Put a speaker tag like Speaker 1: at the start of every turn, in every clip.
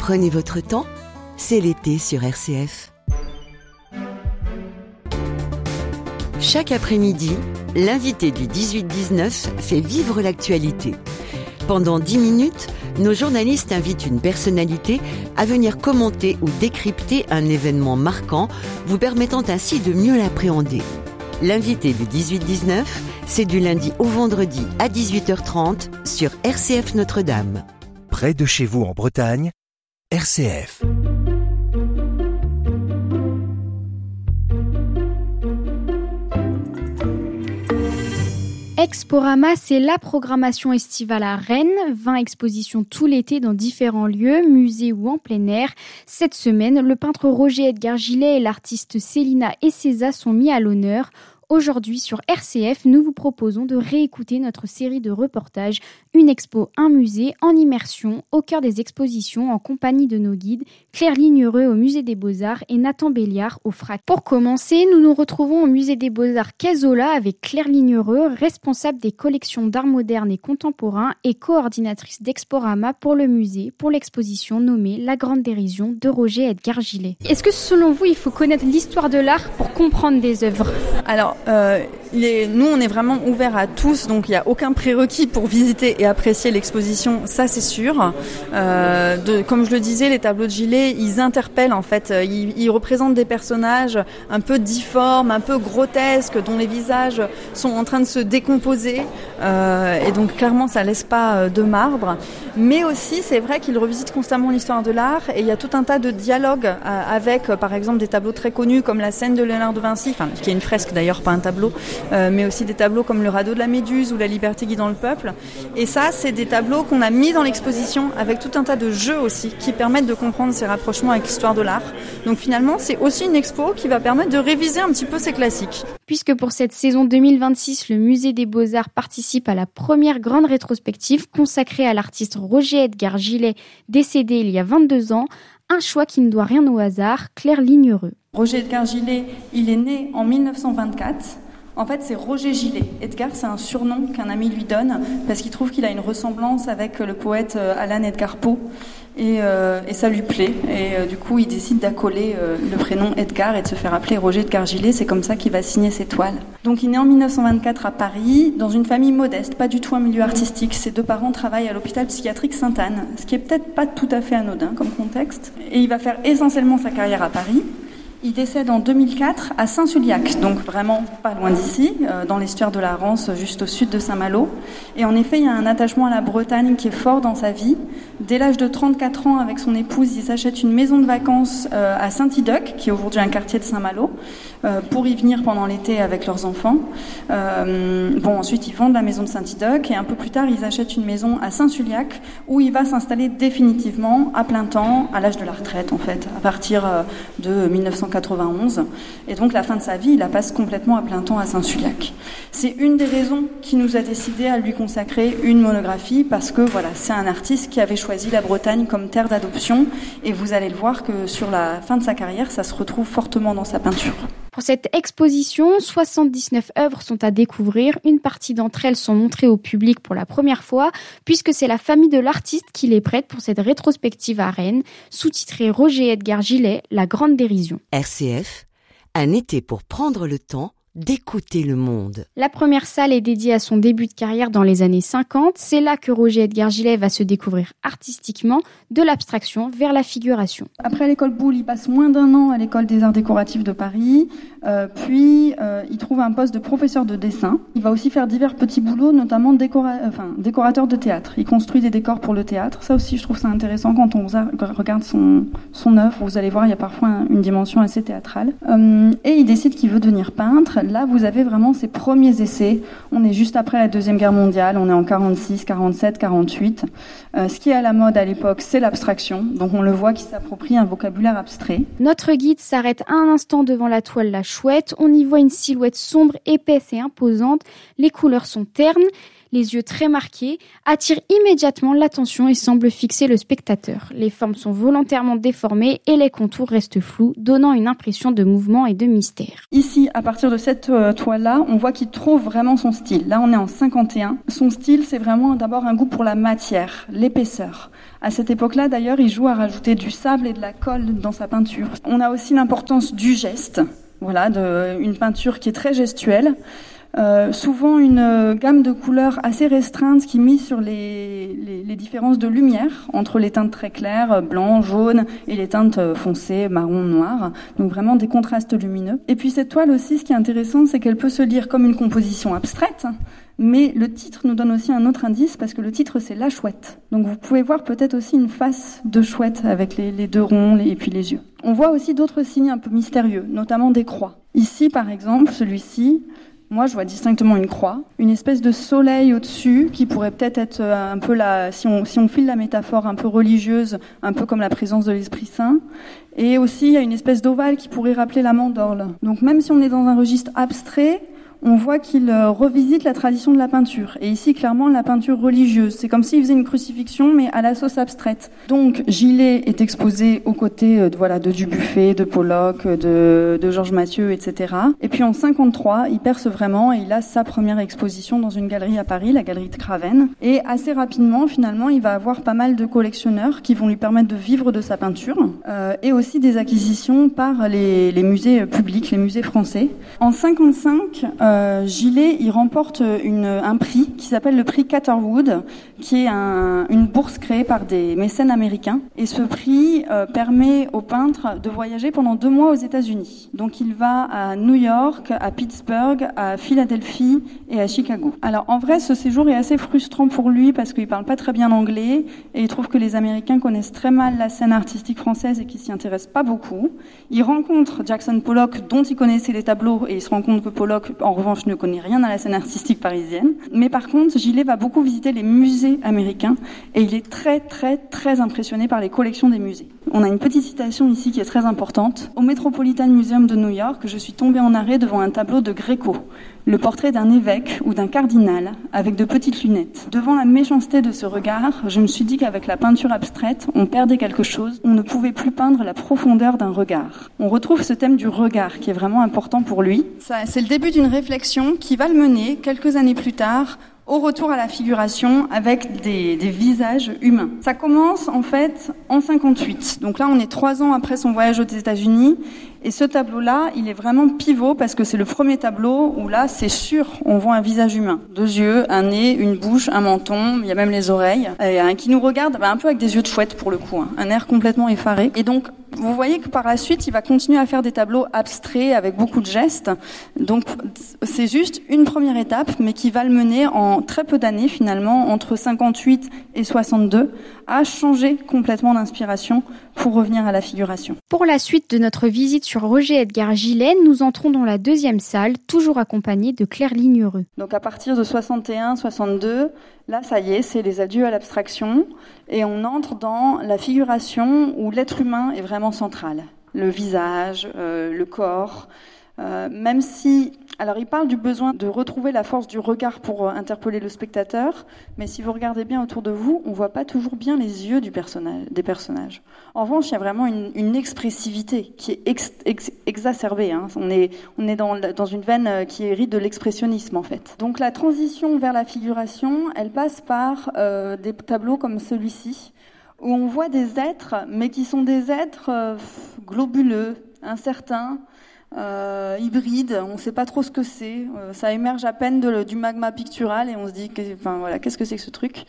Speaker 1: Prenez votre temps, c'est l'été sur RCF. Chaque après-midi, l'invité du 18-19 fait vivre l'actualité. Pendant 10 minutes, nos journalistes invitent une personnalité à venir commenter ou décrypter un événement marquant, vous permettant ainsi de mieux l'appréhender. L'invité du 18-19, c'est du lundi au vendredi à 18h30 sur RCF Notre-Dame.
Speaker 2: Près de chez vous en Bretagne, RCF.
Speaker 3: Exporama, c'est la programmation estivale à Rennes. 20 expositions tout l'été dans différents lieux, musées ou en plein air. Cette semaine, le peintre Roger Edgar Gillet et l'artiste Célina Esseza sont mis à l'honneur. Aujourd'hui, sur RCF, nous vous proposons de réécouter notre série de reportages Une expo, un musée en immersion au cœur des expositions en compagnie de nos guides Claire Lignereux au Musée des Beaux-Arts et Nathan Béliard au FRAC. Pour commencer, nous nous retrouvons au Musée des Beaux-Arts Cazola avec Claire Lignereux, responsable des collections d'art moderne et contemporain et coordinatrice d'Exporama pour le musée pour l'exposition nommée La Grande Dérision de Roger Edgar Gillet. Est-ce que selon vous, il faut connaître l'histoire de l'art pour comprendre des œuvres ?
Speaker 4: Alors, nous, on est vraiment ouverts à tous, donc il n'y a aucun prérequis pour visiter et apprécier l'exposition, ça c'est sûr. Comme je le disais, les tableaux de Gillet, ils interpellent en fait, ils représentent des personnages un peu difformes, un peu grotesques, dont les visages sont en train de se décomposer, et donc clairement ça laisse pas de marbre. Mais aussi, c'est vrai qu'ils revisitent constamment l'histoire de l'art, et il y a tout un tas de dialogues avec, par exemple, des tableaux très connus comme la scène de Léonard de Vinci, qui est une fresque d'ailleurs, pas un tableau, mais aussi des tableaux comme le radeau de la Méduse ou la Liberté guidant le peuple. Et ça, c'est des tableaux qu'on a mis dans l'exposition avec tout un tas de jeux aussi qui permettent de comprendre ces rapprochements avec l'histoire de l'art. Donc finalement, c'est aussi une expo qui va permettre de réviser un petit peu ces classiques.
Speaker 3: Puisque pour cette saison 2026, le Musée des Beaux-Arts participe à la première grande rétrospective consacrée à l'artiste Roger Edgar Gillet, décédé il y a 22 ans, un choix qui ne doit rien au hasard, Claire Lignereux.
Speaker 4: Roger Edgar Gillet, il est né en 1924. En fait, c'est Roger Gillet. Edgar, c'est un surnom qu'un ami lui donne parce qu'il trouve qu'il a une ressemblance avec le poète Alan Edgar Poe et ça lui plaît. Et du coup, il décide d'accoler le prénom Edgar et de se faire appeler Roger Edgar Gillet. C'est comme ça qu'il va signer ses toiles. Donc, il est né en 1924 à Paris, dans une famille modeste, pas du tout un milieu artistique. Ses deux parents travaillent à l'hôpital psychiatrique Sainte-Anne, ce qui est peut-être pas tout à fait anodin comme contexte. Et il va faire essentiellement sa carrière à Paris. Il décède en 2004 à Saint-Sulliac, donc vraiment pas loin d'ici, dans l'estuaire de la Rance, juste au sud de Saint-Malo. Et en effet, il y a un attachement à la Bretagne qui est fort dans sa vie. Dès l'âge de 34 ans, avec son épouse, il s'achète une maison de vacances à Saint-Idoc, qui est aujourd'hui un quartier de Saint-Malo, pour y venir pendant l'été avec leurs enfants. Ensuite, ils vendent la maison de Saint-Idoc et un peu plus tard, ils achètent une maison à Saint-Sulliac où il va s'installer définitivement à plein temps, à l'âge de la retraite en fait, à partir de 1991. Et donc, la fin de sa vie, il la passe complètement à plein temps à Saint-Sulliac. C'est une des raisons qui nous a décidé à lui consacrer une monographie parce que voilà, c'est un artiste qui avait choisi la Bretagne comme terre d'adoption et vous allez le voir que sur la fin de sa carrière, ça se retrouve fortement dans sa peinture.
Speaker 3: Pour cette exposition, 79 œuvres sont à découvrir. Une partie d'entre elles sont montrées au public pour la première fois, puisque c'est la famille de l'artiste qui les prête pour cette rétrospective à Rennes, sous-titrée Roger Edgar Gillet, La Grande Dérision.
Speaker 1: RCF, un été pour prendre le temps d'écouter le monde.
Speaker 3: La première salle est dédiée à son début de carrière dans les années 50. C'est là que Roger Edgar Gillet va se découvrir artistiquement de l'abstraction vers la figuration.
Speaker 4: Après l'école Boulle, il passe moins d'un an à l'école des arts décoratifs de Paris. Puis il trouve un poste de professeur de dessin. Il va aussi faire divers petits boulots, notamment décorateur de théâtre. Il construit des décors pour le théâtre. Ça aussi, je trouve ça intéressant quand on regarde son œuvre. Vous allez voir, il y a parfois une dimension assez théâtrale. Et il décide qu'il veut devenir peintre. Là, vous avez vraiment ses premiers essais. On est juste après la Deuxième Guerre mondiale. On est en 46, 47, 48. Ce qui est à la mode à l'époque, c'est l'abstraction. Donc on le voit qu'il s'approprie un vocabulaire abstrait.
Speaker 3: Notre guide s'arrête un instant devant la toile La Chouette. On y voit une silhouette sombre, épaisse et imposante. Les couleurs sont ternes. Les yeux très marqués attirent immédiatement l'attention et semblent fixer le spectateur. Les formes sont volontairement déformées et les contours restent flous, donnant une impression de mouvement et de mystère.
Speaker 4: Ici, à partir de cette toile-là, on voit qu'il trouve vraiment son style. Là, on est en 51. Son style, c'est vraiment d'abord un goût pour la matière, l'épaisseur. À cette époque-là, d'ailleurs, il joue à rajouter du sable et de la colle dans sa peinture. On a aussi l'importance du geste, voilà, une peinture qui est très gestuelle. Souvent une gamme de couleurs assez restreinte qui mise sur les différences de lumière entre les teintes très claires, blanc, jaune, et les teintes foncées, marron, noir. Donc vraiment des contrastes lumineux. Et puis cette toile aussi, ce qui est intéressant, c'est qu'elle peut se lire comme une composition abstraite, mais le titre nous donne aussi un autre indice parce que le titre c'est La Chouette. Donc vous pouvez voir peut-être aussi une face de chouette avec les deux ronds et puis les yeux. On voit aussi d'autres signes un peu mystérieux, notamment des croix. Ici par exemple, celui-ci, moi, je vois distinctement une croix, une espèce de soleil au-dessus qui pourrait peut-être être un peu si on file la métaphore un peu religieuse, un peu comme la présence de l'Esprit Saint. Et aussi, il y a une espèce d'ovale qui pourrait rappeler la mandorle. Donc même si on est dans un registre abstrait, on voit qu'il revisite la tradition de la peinture. Et ici, clairement, la peinture religieuse. C'est comme s'il faisait une crucifixion, mais à la sauce abstraite. Donc, Gillet est exposé aux côtés de Dubuffet, de Pollock, de Georges Mathieu, etc. Et puis en 53, il perce vraiment et il a sa première exposition dans une galerie à Paris, la galerie de Craven. Et assez rapidement, finalement, il va avoir pas mal de collectionneurs qui vont lui permettre de vivre de sa peinture et aussi des acquisitions par les musées publics, les musées français. En 55, Gillet, il remporte un prix qui s'appelle le prix Catherwood, qui est une bourse créée par des mécènes américains. Et ce prix permet aux peintres de voyager pendant 2 mois aux États-Unis. Donc il va à New York, à Pittsburgh, à Philadelphie et à Chicago. Alors en vrai, ce séjour est assez frustrant pour lui parce qu'il parle pas très bien l'anglais et il trouve que les Américains connaissent très mal la scène artistique française et qu'ils s'y intéressent pas beaucoup. Il rencontre Jackson Pollock, dont il connaissait les tableaux, et il se rend compte que Pollock, en revanche, ne connaît rien à la scène artistique parisienne. Mais par contre, Gillet va beaucoup visiter les musées américains et il est très, très, très impressionné par les collections des musées. On a une petite citation ici qui est très importante. Au Metropolitan Museum de New York, je suis tombée en arrêt devant un tableau de Gréco, le portrait d'un évêque ou d'un cardinal avec de petites lunettes. Devant la méchanceté de ce regard, je me suis dit qu'avec la peinture abstraite, on perdait quelque chose. On ne pouvait plus peindre la profondeur d'un regard. On retrouve ce thème du regard qui est vraiment important pour lui. C'est le début d'une réflexion qui va le mener quelques années plus tard au retour à la figuration avec des visages humains. Ça commence en fait en 58. Donc là, on est 3 ans après son voyage aux États-Unis. Et ce tableau-là, il est vraiment pivot parce que c'est le premier tableau où là, c'est sûr, on voit un visage humain. 2 yeux, un nez, une bouche, un menton, il y a même les oreilles. Et qui nous regarde un peu avec des yeux de chouette pour le coup, un air complètement effaré. Et donc, vous voyez que par la suite, il va continuer à faire des tableaux abstraits avec beaucoup de gestes. Donc, c'est juste une première étape, mais qui va le mener en très peu d'années finalement, entre 58 et 62, à changer complètement d'inspiration pour revenir à la figuration.
Speaker 3: Pour la suite de notre visite sur Roger-Edgar Gillet, nous entrons dans la 2e salle, toujours accompagnée de Claire Lignereux.
Speaker 4: Donc à partir de 61-62, là ça y est, c'est les adieux à l'abstraction et on entre dans la figuration où l'être humain est vraiment central. Le visage, le corps, même si... Alors il parle du besoin de retrouver la force du regard pour interpeller le spectateur, mais si vous regardez bien autour de vous, on voit pas toujours bien les yeux des personnages. En revanche, il y a vraiment une expressivité qui est exacerbée. Hein. On est dans une veine qui hérite de l'expressionnisme en fait. Donc la transition vers la figuration, elle passe par des tableaux comme celui-ci, où on voit des êtres, mais qui sont des êtres globuleux, incertains, hybride, on ne sait pas trop ce que c'est, ça émerge à peine du magma pictural et on se dit qu'est-ce que c'est que ce truc.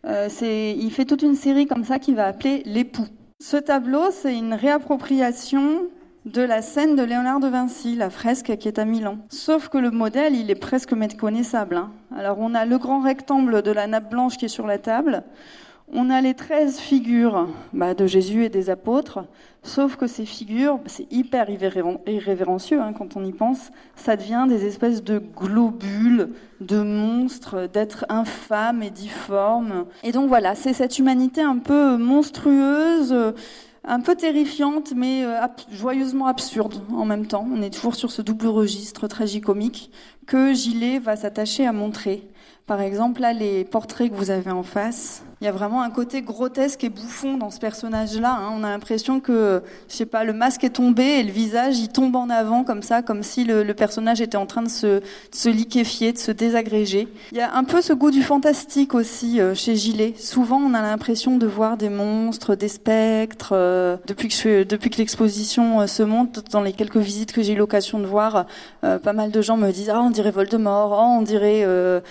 Speaker 4: Il fait toute une série comme ça qu'il va appeler l'époux. Ce tableau, c'est une réappropriation de la scène de Léonard de Vinci, la fresque qui est à Milan. Sauf que le modèle, il est presque méconnaissable. Hein. Alors on a le grand rectangle de la nappe blanche qui est sur la table. On a les 13 figures de Jésus et des apôtres, sauf que ces figures, c'est hyper irrévérencieux quand on y pense, ça devient des espèces de globules, de monstres, d'êtres infâmes et difformes. Et donc voilà, c'est cette humanité un peu monstrueuse, un peu terrifiante, mais joyeusement absurde en même temps. On est toujours sur ce double registre tragicomique que Gillet va s'attacher à montrer. Par exemple, là, les portraits que vous avez en face, il y a vraiment un côté grotesque et bouffon dans ce personnage-là. On a l'impression que, je sais pas, le masque est tombé et le visage, il tombe en avant comme ça, comme si le personnage était en train de se liquéfier, de se désagréger. Il y a un peu ce goût du fantastique aussi chez Gillet. Souvent, on a l'impression de voir des monstres, des spectres. Depuis que l'exposition se monte, dans les quelques visites que j'ai eu l'occasion de voir, pas mal de gens me disent on dirait Voldemort, on dirait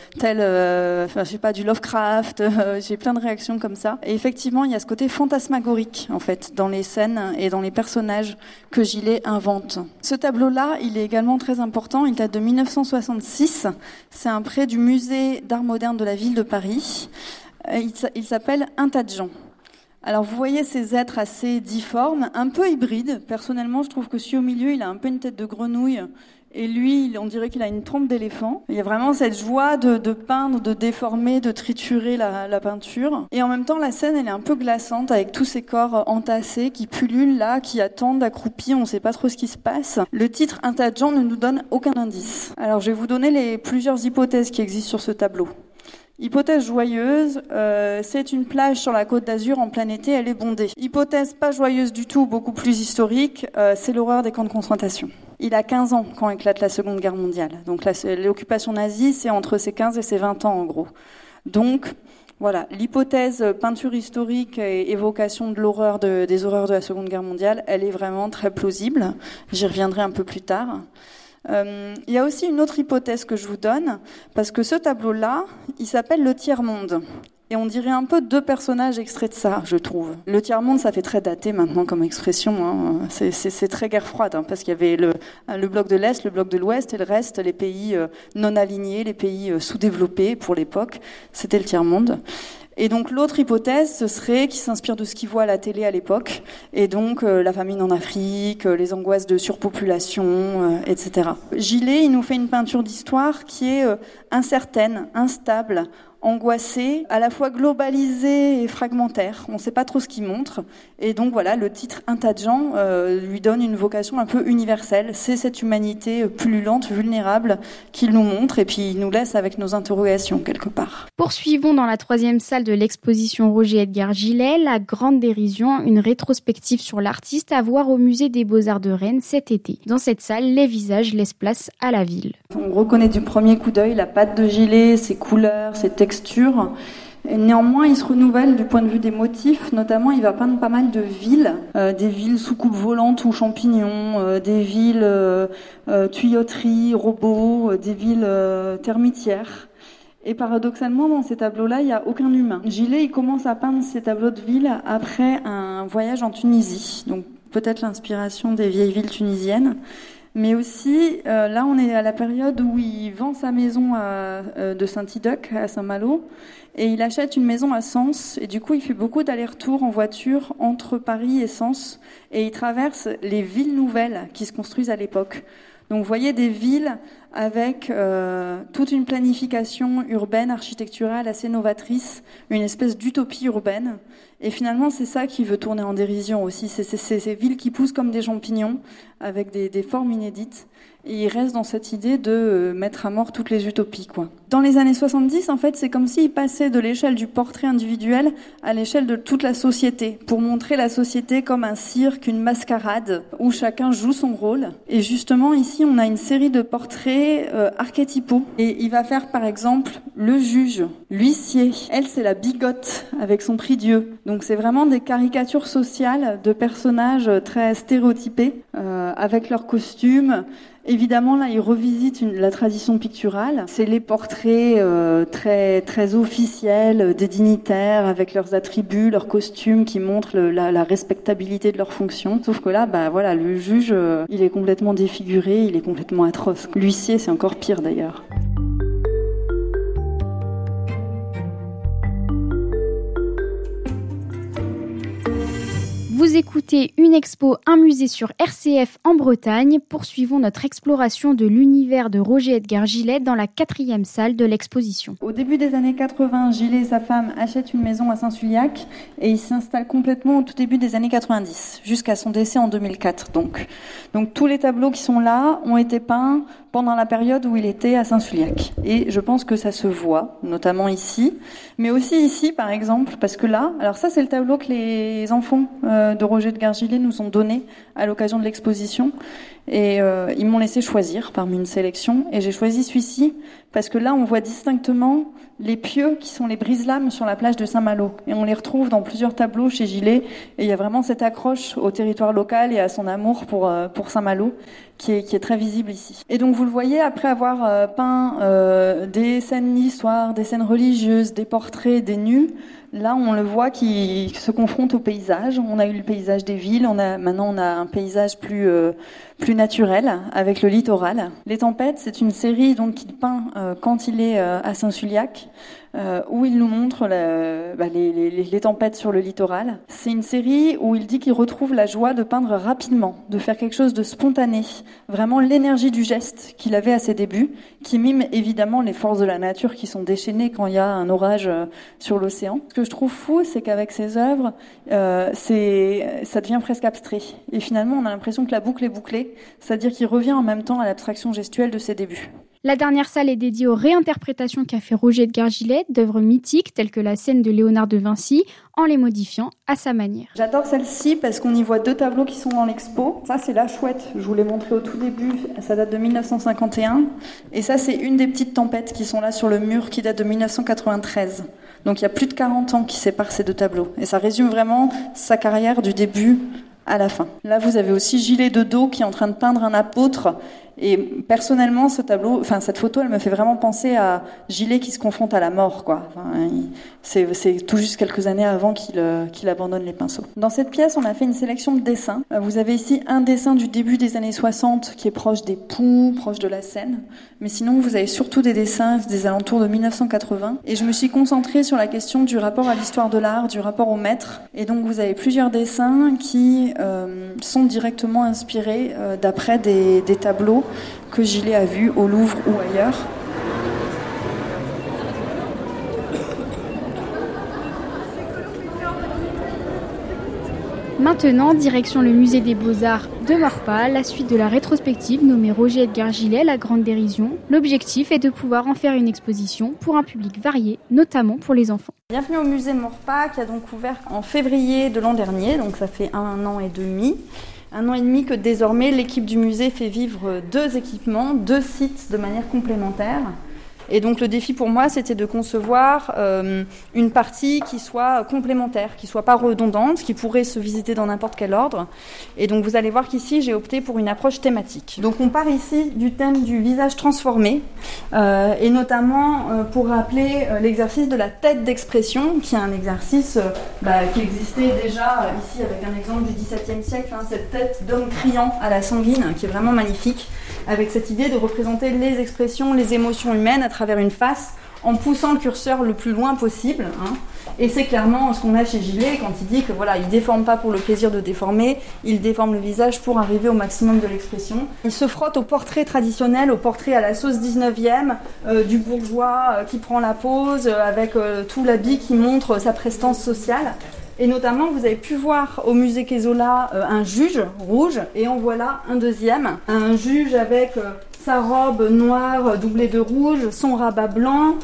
Speaker 4: je sais pas, du Lovecraft. J'ai plein de réactions comme ça. Et effectivement, il y a ce côté fantasmagorique en fait dans les scènes et dans les personnages que Gillet invente. Ce tableau-là, il est également très important. Il date de 1966. C'est un prêt du musée d'art moderne de la ville de Paris. Il s'appelle Un tas de gens. Alors vous voyez ces êtres assez difformes, un peu hybrides. Personnellement, je trouve que celui au milieu, il a un peu une tête de grenouille. Et lui, on dirait qu'il a une trompe d'éléphant. Il y a vraiment cette joie de peindre, de déformer, de triturer la peinture. Et en même temps, la scène, elle est un peu glaçante avec tous ces corps entassés qui pullulent là, qui attendent accroupis. On ne sait pas trop ce qui se passe. Le titre Un tas de gens ne nous donne aucun indice. Alors, je vais vous donner plusieurs hypothèses qui existent sur ce tableau. Hypothèse joyeuse, c'est une plage sur la Côte d'Azur en plein été, elle est bondée. Hypothèse pas joyeuse du tout, beaucoup plus historique, c'est l'horreur des camps de concentration. Il a 15 ans quand éclate la Seconde Guerre mondiale. Donc l'occupation nazie, c'est entre ses 15 et ses 20 ans en gros. Donc voilà, l'hypothèse peinture historique et évocation de l'horreur des horreurs de la Seconde Guerre mondiale, elle est vraiment très plausible. J'y reviendrai un peu plus tard. Il y a aussi une autre hypothèse que je vous donne, parce que ce tableau-là, il s'appelle le tiers-monde. Et on dirait un peu deux personnages extraits de ça, je trouve. Le tiers-monde, ça fait très daté maintenant comme expression. C'est très guerre froide, parce qu'il y avait le bloc de l'Est, le bloc de l'Ouest, et le reste, les pays non alignés, les pays sous-développés pour l'époque, c'était le tiers-monde. Et donc l'autre hypothèse, ce serait qu'il s'inspire de ce qu'il voit à la télé à l'époque, et donc la famine en Afrique, les angoisses de surpopulation, etc. Gillet, il nous fait une peinture d'histoire qui est incertaine, instable, angoissée, à la fois globalisée et fragmentaire. On ne sait pas trop ce qu'il montre. Et donc voilà, le titre Un tas de gens lui donne une vocation un peu universelle. C'est cette humanité pullulante, vulnérable qu'il nous montre et puis il nous laisse avec nos interrogations quelque part.
Speaker 3: Poursuivons dans la 3e salle de l'exposition Roger Edgar Gillet, La Grande Dérision, une rétrospective sur l'artiste à voir au musée des Beaux-Arts de Rennes cet été. Dans cette salle, les visages laissent place à la ville.
Speaker 4: On reconnaît du premier coup d'œil la patte de Gillet, ses couleurs, ses textures. Et néanmoins, il se renouvelle du point de vue des motifs. Notamment, il va peindre pas mal de villes, des villes sous coupe volante ou champignons, des villes tuyauteries, robots, des villes termitières. Et paradoxalement, dans ces tableaux-là, il n'y a aucun humain. Gillet, il commence à peindre ces tableaux de villes après un voyage en Tunisie. Donc peut-être l'inspiration des vieilles villes tunisiennes. Mais aussi, là, on est à la période où il vend sa maison de Saint-Idoc, à Saint-Malo, et il achète une maison à Sens. Et du coup, il fait beaucoup d'allers-retours en voiture entre Paris et Sens, et il traverse les villes nouvelles qui se construisent à l'époque. Donc, vous voyez des villes avec toute une planification urbaine, architecturale assez novatrice, une espèce d'utopie urbaine. Et finalement, c'est ça qui veut tourner en dérision aussi. C'est ces villes qui poussent comme des champignons, avec des formes inédites. Et il reste dans cette idée de mettre à mort toutes les utopies, quoi. Dans les années 70, en fait, c'est comme s'il passait de l'échelle du portrait individuel à l'échelle de toute la société, pour montrer la société comme un cirque, une mascarade, où chacun joue son rôle. Et justement, ici, on a une série de portraits archétypaux. Et il va faire, par exemple, le juge, l'huissier. Elle, c'est la bigote, avec son prie-dieu. Donc, c'est vraiment des caricatures sociales de personnages très stéréotypés, avec leurs costumes. Évidemment, là, il revisite la tradition picturale. C'est les portraits très très officiels des dignitaires avec leurs attributs, leurs costumes qui montrent la respectabilité de leur fonction. Sauf que là, voilà, le juge, il est complètement défiguré, il est complètement atroce. L'huissier, c'est encore pire d'ailleurs.
Speaker 3: Vous écoutez une expo, un musée sur RCF en Bretagne. Poursuivons notre exploration de l'univers de Roger Edgar Gillet dans la 4e salle de l'exposition.
Speaker 4: Au début des années 80, Gillet et sa femme achètent une maison à Saint-Sulliac et ils s'installent complètement au tout début des années 90, jusqu'à son décès en 2004. Donc tous les tableaux qui sont là ont été peints pendant la période où il était à Saint-Sulpice. Et je pense que ça se voit, notamment ici, mais aussi ici, par exemple, parce que là, alors ça c'est le tableau que les enfants de Roger Edgar Gillet nous ont donné à l'occasion de l'exposition. Et ils m'ont laissé choisir parmi une sélection, et j'ai choisi celui-ci parce que là on voit distinctement les pieux qui sont les brise-lames sur la plage de Saint-Malo, et on les retrouve dans plusieurs tableaux chez Gillet, et il y a vraiment cette accroche au territoire local et à son amour pour Saint-Malo qui est très visible ici. Et donc vous le voyez, après avoir peint des scènes d'histoire, des scènes religieuses, des portraits, des nus, là on le voit qui se confronte au paysage. On a eu le paysage des villes, maintenant on a un paysage plus naturel avec le littoral. Les Tempêtes, c'est une série donc qu'il peint quand il est à Saint-Sulpice, où il nous montre les tempêtes sur le littoral. C'est une série où il dit qu'il retrouve la joie de peindre rapidement, de faire quelque chose de spontané, vraiment l'énergie du geste qu'il avait à ses débuts, qui mime évidemment les forces de la nature qui sont déchaînées quand il y a un orage sur l'océan. Ce que je trouve fou, c'est qu'avec ses œuvres, ça devient presque abstrait. Et finalement, on a l'impression que la boucle est bouclée, c'est-à-dire qu'il revient en même temps à l'abstraction gestuelle de ses débuts.
Speaker 3: La dernière salle est dédiée aux réinterprétations qu'a fait Roger Edgar Gillet d'œuvres mythiques telles que la scène de Léonard de Vinci, en les modifiant à sa manière.
Speaker 4: J'adore celle-ci parce qu'on y voit 2 tableaux qui sont dans l'expo. Ça, c'est La Chouette, je vous l'ai montré au tout début, ça date de 1951. Et ça, c'est une des petites tempêtes qui sont là sur le mur, qui date de 1993. Donc il y a plus de 40 ans qui séparent ces 2 tableaux. Et ça résume vraiment sa carrière du début à la fin. Là, vous avez aussi Gillet de dos qui est en train de peindre un apôtre. Et personnellement, cette photo, elle me fait vraiment penser à Gillet qui se confronte à la mort, quoi. C'est tout juste quelques années avant qu'il abandonne les pinceaux. Dans cette pièce, on a fait une sélection de dessins. Vous avez ici un dessin du début des années 60 qui est proche des ponts, proche de la Seine. Mais sinon, vous avez surtout des dessins des alentours de 1980. Et je me suis concentrée sur la question du rapport à l'histoire de l'art, du rapport au maître. Et donc, vous avez plusieurs dessins qui sont directement inspirés d'après des tableaux que Gillet a vus au Louvre ou ailleurs.
Speaker 3: Maintenant, direction le musée des Beaux-Arts de Maurepas, la suite de la rétrospective nommée Roger Edgar Gillet, la Grande Dérision. L'objectif est de pouvoir en faire une exposition pour un public varié, notamment pour les enfants.
Speaker 4: Bienvenue au musée Maurepas qui a donc ouvert en février de l'an dernier, donc ça fait 1 an et demi. 1 an et demi que désormais l'équipe du musée fait vivre 2 équipements, 2 sites de manière complémentaire. Et donc le défi pour moi, c'était de concevoir une partie qui soit complémentaire, qui soit pas redondante, qui pourrait se visiter dans n'importe quel ordre. Et donc vous allez voir qu'ici, j'ai opté pour une approche thématique. Donc on part ici du thème du visage transformé, et notamment pour rappeler l'exercice de la tête d'expression, qui est un exercice qui existait déjà ici avec un exemple du XVIIe siècle, cette tête d'homme criant à la sanguine, qui est vraiment magnifique, avec cette idée de représenter les expressions, les émotions humaines à travers une face, en poussant le curseur le plus loin possible. Et c'est clairement ce qu'on a chez Gillet quand il dit que voilà, il déforme pas pour le plaisir de déformer, il déforme le visage pour arriver au maximum de l'expression. Il se frotte au portrait traditionnel, au portrait à la sauce 19e, du bourgeois qui prend la pose, avec tout l'habit qui montre sa prestance sociale. Et notamment, vous avez pu voir au musée Quezzola un juge rouge, et en voilà un deuxième. Un juge avec sa robe noire doublée de rouge, son rabat blanc,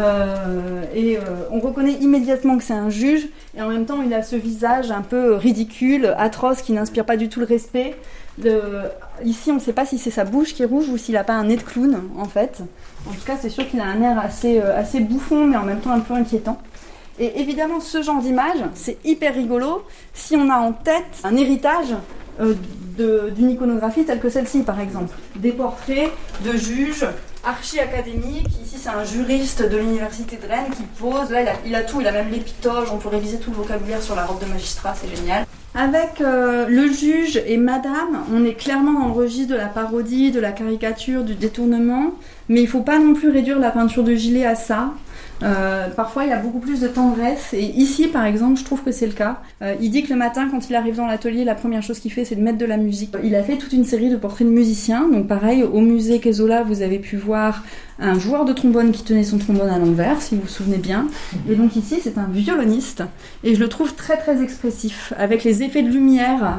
Speaker 4: on reconnaît immédiatement que c'est un juge, et en même temps, il a ce visage un peu ridicule, atroce, qui n'inspire pas du tout le respect. Ici, on ne sait pas si c'est sa bouche qui est rouge ou s'il n'a pas un nez de clown, en fait. En tout cas, c'est sûr qu'il a un air assez bouffon, mais en même temps un peu inquiétant. Et évidemment, ce genre d'image, c'est hyper rigolo si on a en tête un héritage d'une iconographie telle que celle-ci, par exemple. Des portraits de juges archi-académiques. Ici, c'est un juriste de l'université de Rennes qui pose. Là, il a tout, il a même l'épitoge. On peut réviser tout le vocabulaire sur la robe de magistrat, c'est génial. Avec le juge et madame, on est clairement dans le registre de la parodie, de la caricature, du détournement. Mais il ne faut pas non plus réduire la peinture de Gillet à ça. Parfois il y a beaucoup plus de tendresse, et ici par exemple je trouve que c'est le cas. Il dit que le matin quand il arrive dans l'atelier, la première chose qu'il fait c'est de mettre de la musique. Il a fait toute une série de portraits de musiciens, donc pareil au musée Quezzola vous avez pu voir un joueur de trombone qui tenait son trombone à l'envers, si vous vous souvenez bien. Et donc ici, c'est un violoniste. Et je le trouve très très expressif, avec les effets de lumière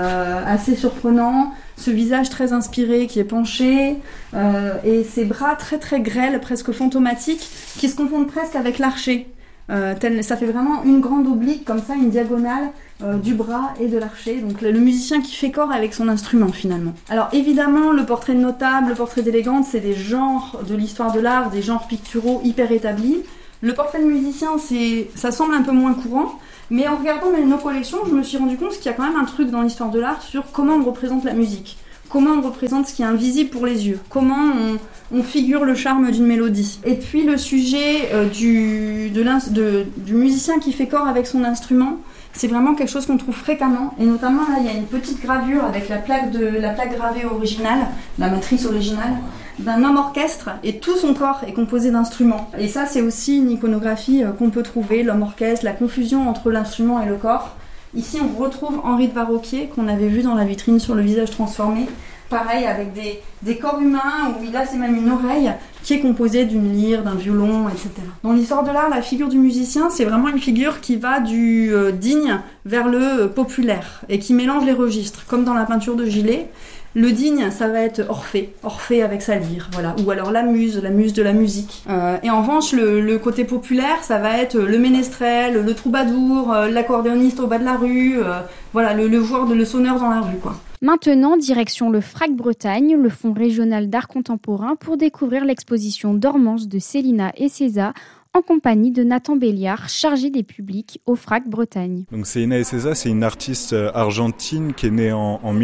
Speaker 4: assez surprenants, ce visage très inspiré qui est penché, et ses bras très très grêles, presque fantomatiques, qui se confondent presque avec l'archer. Ça fait vraiment une grande oblique, comme ça, une diagonale du bras et de l'archer. Donc le musicien qui fait corps avec son instrument finalement. Alors évidemment, le portrait de notable, le portrait d'élégante, c'est des genres de l'histoire de l'art, des genres picturaux hyper établis. Le portrait de musicien, ça semble un peu moins courant, mais en regardant nos collections, je me suis rendu compte qu'il y a quand même un truc dans l'histoire de l'art sur comment on représente la musique, comment on représente ce qui est invisible pour les yeux, comment on figure le charme d'une mélodie. Et puis le sujet du musicien qui fait corps avec son instrument, c'est vraiment quelque chose qu'on trouve fréquemment, et notamment là il y a une petite gravure avec la plaque gravée originale, la matrice originale, d'un homme orchestre, et tout son corps est composé d'instruments. Et ça c'est aussi une iconographie qu'on peut trouver, l'homme orchestre, la confusion entre l'instrument et le corps. Ici on retrouve Henri de Varroquier qu'on avait vu dans la vitrine sur le visage transformé, pareil avec des corps humains, où là c'est même une oreille qui est composée d'une lyre, d'un violon, etc. Dans l'histoire de l'art, la figure du musicien, c'est vraiment une figure qui va du digne vers le populaire, et qui mélange les registres, comme dans la peinture de Gillet. Le digne, ça va être Orphée avec sa lyre, voilà. Ou alors la muse de la musique. Et en revanche, le côté populaire, ça va être le ménestrel, le troubadour, l'accordéoniste au bas de la rue, voilà, le sonneur dans la rue, quoi.
Speaker 3: Maintenant, direction le FRAC Bretagne, le Fonds régional d'art contemporain, pour découvrir l'exposition Dormance de Célina et César, en compagnie de Nathan Béliard, chargé des publics au FRAC Bretagne.
Speaker 5: Donc Célina et César, c'est une artiste argentine qui est née en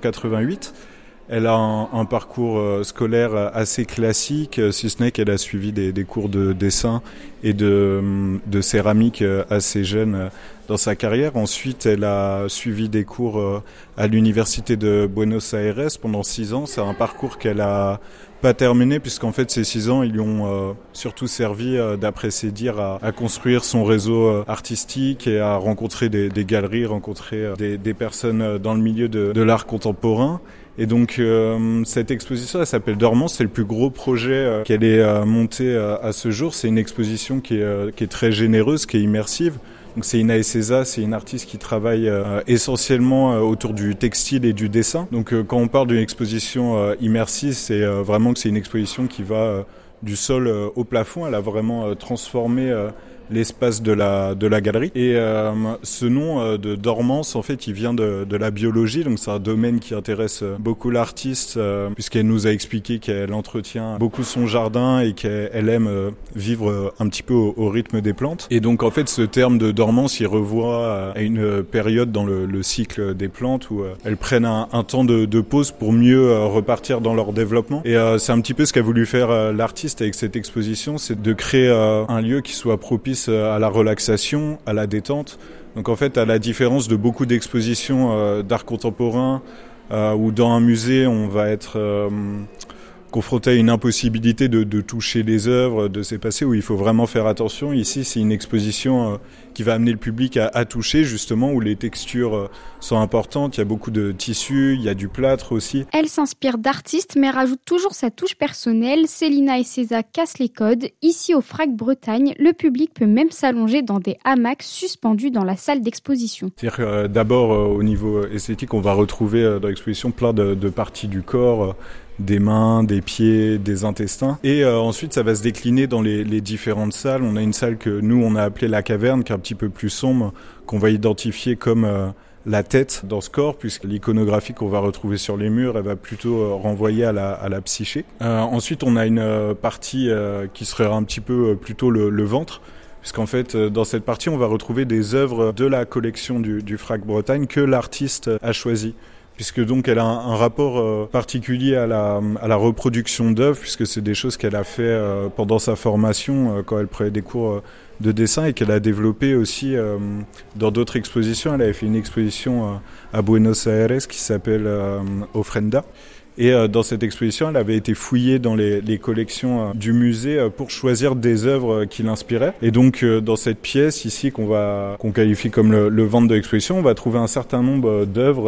Speaker 5: 1988. Elle a un parcours scolaire assez classique, si ce n'est qu'elle a suivi des cours de dessin et de céramique assez jeune dans sa carrière. Ensuite, elle a suivi des cours à l'université de Buenos Aires pendant 6 ans. C'est un parcours qu'elle a pas terminé, puisqu'en fait ces 6 ans ils lui ont surtout servi, d'après ses dires, à construire son réseau artistique et à rencontrer des galeries, rencontrer des personnes dans le milieu de l'art contemporain. Et donc cette exposition, elle s'appelle Dormance, c'est le plus gros projet qu'elle ait monté à ce jour. C'est une exposition qui est très généreuse, qui est immersive. Donc Célina et César, c'est une artiste qui travaille essentiellement autour du textile et du dessin. Donc quand on parle d'une exposition immersive, c'est vraiment que c'est une exposition qui va du sol au plafond. Elle a vraiment transformé l'espace de la galerie. Et ce nom de Dormance, en fait, il vient de la biologie. Donc c'est un domaine qui intéresse beaucoup l'artiste, puisqu'elle nous a expliqué qu'elle entretient beaucoup son jardin et qu'elle aime vivre un petit peu au rythme des plantes. Et donc en fait, ce terme de dormance, il revoit à une période dans le cycle des plantes où elles prennent un temps de pause pour mieux repartir dans leur développement. Et c'est un petit peu ce qu'a voulu faire l'artiste avec cette exposition, c'est de créer un lieu qui soit propice à la relaxation, à la détente. Donc en fait, à la différence de beaucoup d'expositions d'art contemporain où dans un musée, on va être confronté à une impossibilité de toucher les œuvres, de s'effacer, où il faut vraiment faire attention. Ici, c'est une exposition qui va amener le public à toucher, justement, où les textures sont importantes. Il y a beaucoup de tissus, il y a du plâtre aussi.
Speaker 3: Elle s'inspire d'artistes, mais rajoute toujours sa touche personnelle. Célina et César cassent les codes. Ici, au FRAC Bretagne, le public peut même s'allonger dans des hamacs suspendus dans la salle d'exposition.
Speaker 5: C'est-à-dire que d'abord, au niveau esthétique, on va retrouver dans l'exposition plein de parties du corps, des mains, des pieds, des intestins. Et ensuite, ça va se décliner dans les différentes salles. On a une salle que nous, on a appelée la caverne, qui est un petit peu plus sombre, qu'on va identifier comme la tête dans ce corps, puisque l'iconographie qu'on va retrouver sur les murs, elle va plutôt renvoyer à la psyché. Ensuite, on a une partie qui serait un petit peu plutôt le ventre, puisqu'en fait, dans cette partie, on va retrouver des œuvres de la collection du FRAC Bretagne que l'artiste a choisi. Puisque donc elle a un rapport particulier à la reproduction d'œuvres, puisque c'est des choses qu'elle a fait pendant sa formation quand elle prenait des cours de dessin et qu'elle a développé aussi dans d'autres expositions. Elle avait fait une exposition à Buenos Aires qui s'appelle Ofrenda. Et dans cette exposition, elle avait été fouillée dans les collections du musée pour choisir des œuvres qui l'inspiraient. Et donc dans cette pièce ici qu'on qualifie comme le ventre de l'exposition, on va trouver un certain nombre d'œuvres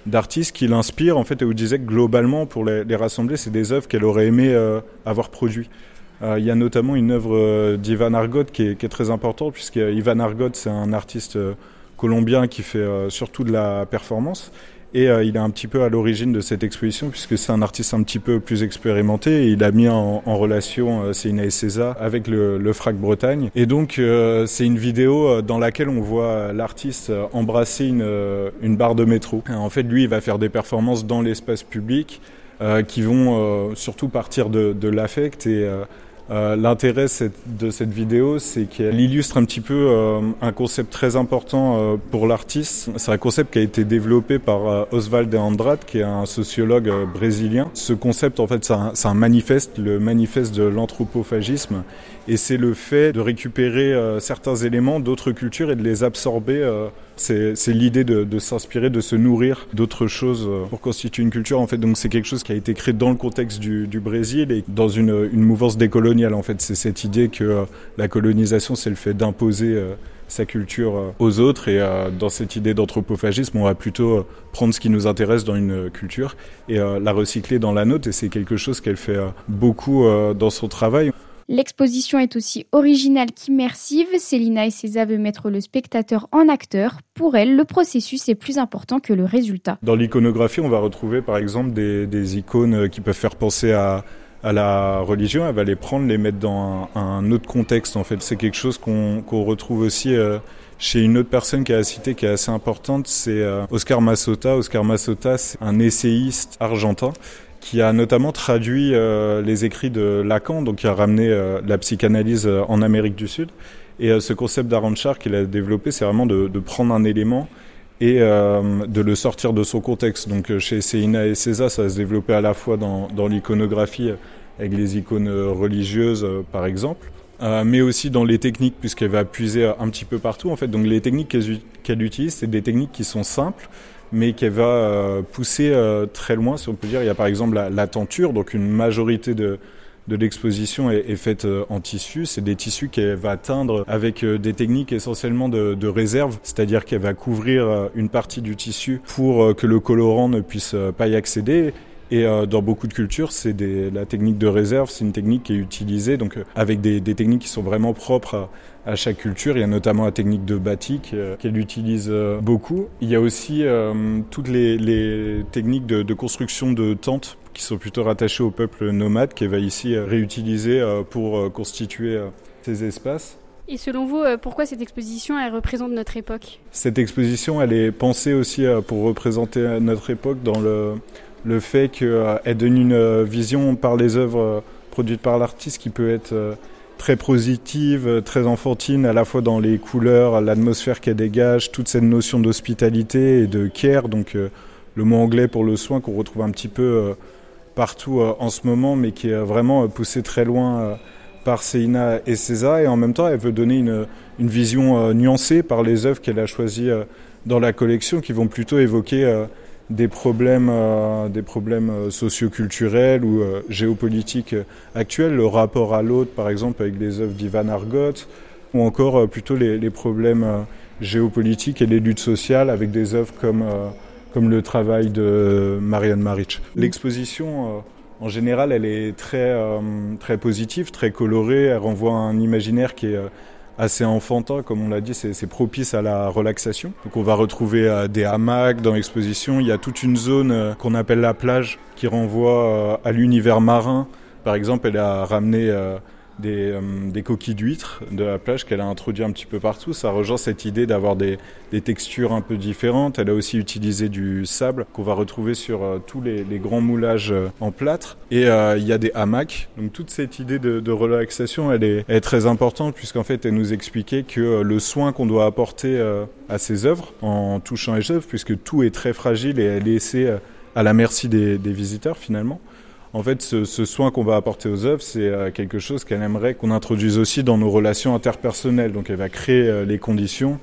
Speaker 5: d'artistes qui l'inspirent en fait, et où je disais que globalement pour les rassembler, c'est des œuvres qu'elle aurait aimé avoir produites. Il y a notamment une œuvre d'Ivan Argot qui est très importante, puisque Ivan Argot, c'est un artiste colombien qui fait surtout de la performance. Et il est un petit peu à l'origine de cette exposition, puisque c'est un artiste un petit peu plus expérimenté. Et il a mis en relation Célina et César avec le FRAC Bretagne. Et donc c'est une vidéo dans laquelle on voit l'artiste embrasser une barre de métro. En fait, lui, il va faire des performances dans l'espace public qui vont surtout partir de l'affect. Et l'intérêt de cette vidéo, c'est qu'elle illustre un petit peu un concept très important pour l'artiste. C'est un concept qui a été développé par Oswald de Andrade, qui est un sociologue brésilien. Ce concept, en fait, c'est un manifeste, le manifeste de l'anthropophagisme. Et c'est le fait de récupérer certains éléments d'autres cultures et de les absorber. C'est l'idée de s'inspirer, de se nourrir d'autres choses pour constituer une culture. En fait, donc c'est quelque chose qui a été créé dans le contexte du Brésil et dans une mouvance décoloniale. En fait, c'est cette idée que la colonisation, c'est le fait d'imposer sa culture aux autres. Et dans cette idée d'anthropophagisme, on va plutôt prendre ce qui nous intéresse dans une culture et la recycler dans la nôtre. Et c'est quelque chose qu'elle fait beaucoup dans son travail.
Speaker 3: L'exposition est aussi originale qu'immersive. Célina et César veut mettre le spectateur en acteur. Pour elle, le processus est plus important que le résultat.
Speaker 5: Dans l'iconographie, on va retrouver par exemple des icônes qui peuvent faire penser à la religion. Elle va les prendre, les mettre dans un autre contexte. En fait, c'est quelque chose qu'on retrouve aussi chez une autre personne qui a cité, qui est assez importante, c'est Oscar Massota. Oscar Massota, c'est un essayiste argentin qui a notamment traduit les écrits de Lacan, donc qui a ramené la psychanalyse en Amérique du Sud. Et ce concept d'Aranchar qu'il a développé, c'est vraiment de prendre un élément et de le sortir de son contexte. Donc chez Célina et César, ça va se développer à la fois dans l'iconographie, avec les icônes religieuses par exemple, mais aussi dans les techniques, puisqu'elle va puiser un petit peu partout. En fait. Donc les techniques qu'elle utilise, c'est des techniques qui sont simples, mais qu'elle va pousser très loin, si on peut dire. Il y a par exemple la tenture, donc une majorité de l'exposition est faite en tissu. C'est des tissus qu'elle va teindre avec des techniques essentiellement de réserve, c'est-à-dire qu'elle va couvrir une partie du tissu pour que le colorant ne puisse pas y accéder. Et dans beaucoup de cultures, la technique de réserve, c'est une technique qui est utilisée donc avec des techniques qui sont vraiment propres à chaque culture. Il y a notamment la technique de batik qu'elle utilise beaucoup. Il y a aussi toutes les techniques de construction de tentes qui sont plutôt rattachées au peuple nomade qu'elle va ici réutiliser pour constituer ces espaces.
Speaker 6: Et selon vous, pourquoi cette exposition elle représente notre époque ?
Speaker 5: Cette exposition, elle est pensée aussi pour représenter notre époque dans le fait qu'elle donne une vision par les œuvres produites par l'artiste qui peut être très positive, très enfantine, à la fois dans les couleurs, l'atmosphère qu'elle dégage, toute cette notion d'hospitalité et de care, donc le mot anglais pour le soin qu'on retrouve un petit peu partout en ce moment, mais qui est vraiment poussé très loin par Célina et César. Et en même temps, elle veut donner une vision nuancée par les œuvres qu'elle a choisies dans la collection, qui vont plutôt évoquer des problèmes socioculturels ou géopolitiques actuels, le rapport à l'autre par exemple avec les œuvres d'Ivan Argot, ou encore plutôt les problèmes géopolitiques et les luttes sociales avec des œuvres comme le travail de Marianne Maric. L'exposition en général elle est très positive, très colorée, elle renvoie à un imaginaire qui est assez enfantin, comme on l'a dit, c'est propice à la relaxation. Donc on va retrouver des hamacs dans l'exposition. Il y a toute une zone qu'on appelle la plage qui renvoie à l'univers marin. Par exemple, elle a ramené des coquilles d'huîtres de la plage qu'elle a introduit un petit peu partout. Ça rejoint cette idée d'avoir des textures un peu différentes. Elle a aussi utilisé du sable qu'on va retrouver sur tous les grands moulages en plâtre. Et il y a des hamacs. Donc toute cette idée de relaxation, elle est très importante puisqu'en fait, elle nous expliquait que le soin qu'on doit apporter à ces œuvres en touchant les œuvres, puisque tout est très fragile et elle est laissée à la merci des visiteurs finalement. En fait, ce soin qu'on va apporter aux œuvres, c'est quelque chose qu'elle aimerait qu'on introduise aussi dans nos relations interpersonnelles. Donc elle va créer les conditions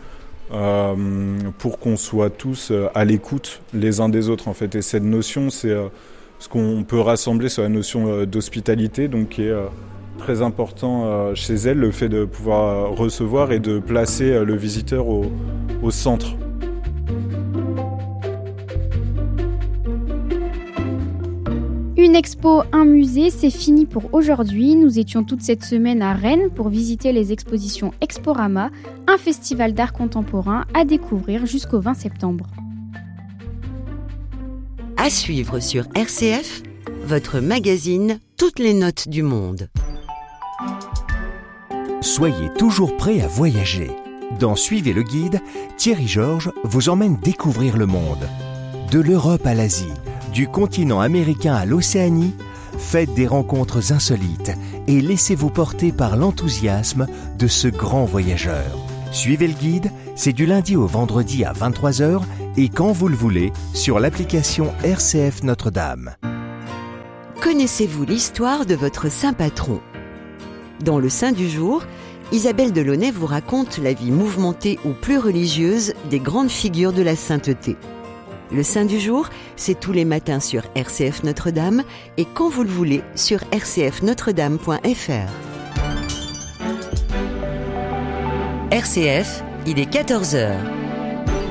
Speaker 5: pour qu'on soit tous à l'écoute les uns des autres. En fait. Et cette notion, c'est ce qu'on peut rassembler sur la notion d'hospitalité, donc qui est très important chez elle, le fait de pouvoir recevoir et de placer le visiteur au centre.
Speaker 3: Une expo, un musée, c'est fini pour aujourd'hui. Nous étions toute cette semaine à Rennes pour visiter les expositions Exporama, un festival d'art contemporain à découvrir jusqu'au 20 septembre.
Speaker 1: À suivre sur RCF, votre magazine Toutes les notes du monde.
Speaker 2: Soyez toujours prêts à voyager. Dans Suivez le guide, Thierry Georges vous emmène découvrir le monde. De l'Europe à l'Asie, du continent américain à l'Océanie, faites des rencontres insolites et laissez-vous porter par l'enthousiasme de ce grand voyageur. Suivez le guide, c'est du lundi au vendredi à 23h et quand vous le voulez sur l'application RCF Notre-Dame.
Speaker 1: Connaissez-vous l'histoire de votre saint patron ? Dans le Saint du jour, Isabelle Delaunay vous raconte la vie mouvementée ou plus religieuse des grandes figures de la sainteté. Le Saint du jour, c'est tous les matins sur RCF Notre-Dame et quand vous le voulez sur rcfnotredame.fr. RCF, il est 14h.